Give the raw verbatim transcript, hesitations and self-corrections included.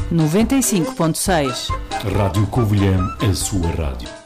noventa e cinco ponto seis. Rádio Covilhã, a sua rádio.